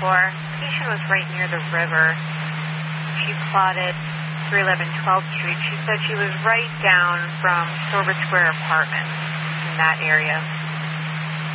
before. The patient was right near the river. She plotted 311 12th Street. She said she was right down from Silver Square Apartments in that area.